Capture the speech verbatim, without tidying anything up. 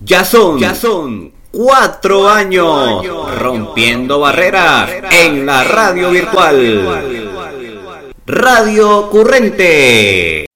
Ya son, ya son cuatro años rompiendo barreras en la radio virtual. Radio Currente.